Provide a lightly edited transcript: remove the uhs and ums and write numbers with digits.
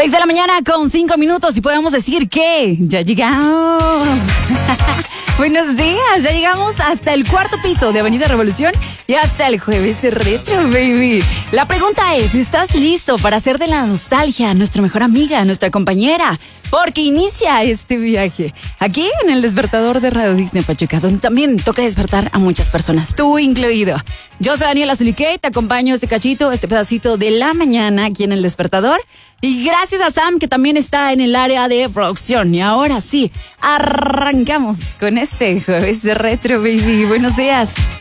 6 de la mañana con 5 minutos y podemos decir que ya llegamos. Buenos días, ya llegamos hasta el cuarto piso de Avenida Revolución y hasta el jueves retro, baby. La pregunta es, ¿estás listo para hacer de la nostalgia nuestra mejor amiga, nuestra compañera? Porque inicia este viaje aquí en el despertador de Radio Disney Pachuca, donde también toca despertar a muchas personas, tú incluido. Yo soy Daniela Zuliquei, te acompaño este cachito, este pedacito de la mañana aquí en el despertador. Y gracias a Sam, que también está en el área de producción. Y ahora sí, arrancamos con este jueves de retro, baby. Buenos días.